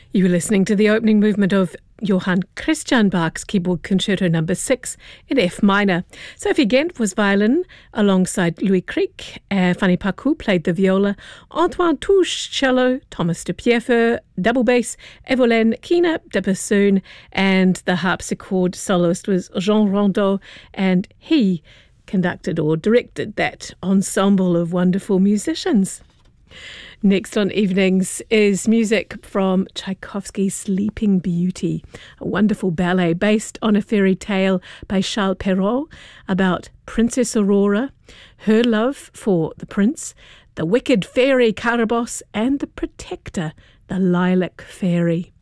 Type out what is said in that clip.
You were listening to the opening movement of Johann Christian Bach's Keyboard Concerto No. 6 in F minor. Sophie Gent was violin alongside Louis Crick. Fanny Pacou played the viola. Antoine Touche, cello. Thomas de Pierrefeu, double bass. Evelyn Kina, de bassoon. And the harpsichord soloist was Jean Rondeau, and he conducted or directed that ensemble of wonderful musicians. Next on Evenings is music from Tchaikovsky's Sleeping Beauty, a wonderful ballet based on a fairy tale by Charles Perrault about Princess Aurora, her love for the prince, the wicked fairy Carabosse, and the protector, the lilac fairy.